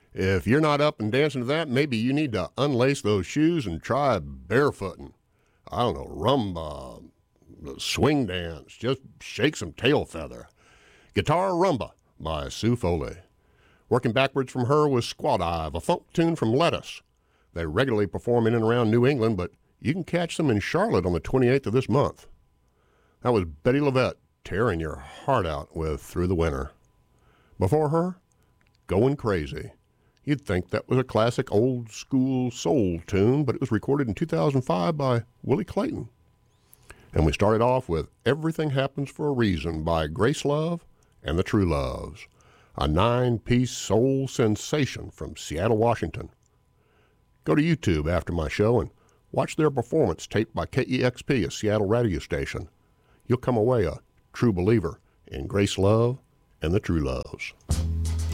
If you're not up and dancing to that, maybe you need to unlace those shoes and try barefooting. I don't know, rumba, swing dance, just shake some tail feather. Guitar Rumba by Sue Foley. Working backwards from her was Squaw Dive, a funk tune from Lettuce. They regularly perform in and around New England, but you can catch them in Charlotte on the 28th of this month. That was Betty Levette tearing your heart out with Through the Winter. Before her, Going Crazy. You'd think that was a classic old-school soul tune, but it was recorded in 2005 by Willie Clayton. And we started off with Everything Happens for a Reason by Grace Love and the True Loves, a 9-piece soul sensation from Seattle, Washington. Go to YouTube after my show and watch their performance taped by KEXP, a Seattle radio station. You'll come away a true believer in Grace Love and the True Loves.